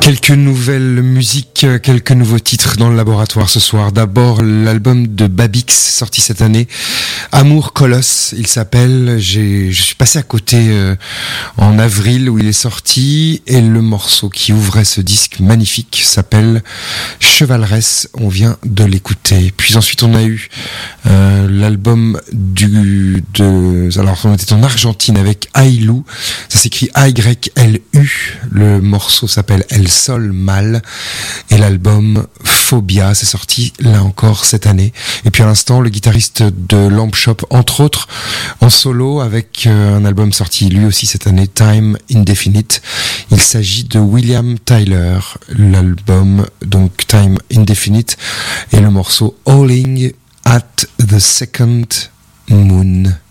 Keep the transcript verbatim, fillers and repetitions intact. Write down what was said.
Quelques nouvelles musiques, quelques nouveaux titres dans le laboratoire ce soir. D'abord, l'album de Babix, sorti cette année. Amour Colosse, il s'appelle. J'ai, je suis passé à côté euh, en avril où il est sorti. Et le morceau qui ouvrait ce disque magnifique s'appelle Chevaleresse. On vient de l'écouter. Puis ensuite, on a eu euh, l'album du... de. Alors, on était en Argentine avec Ailou. Ça s'écrit A Y L U. Le morceau s'appelle El Sol Mal et l'album Phobia, c'est sorti là encore cette année. Et puis à l'instant, le guitariste de Lamp Shop, entre autres, en solo avec euh, un album sorti lui aussi cette année, Time Indefinite. Il s'agit de William Tyler, l'album donc Time Indefinite et le morceau Howling at the Second Moon.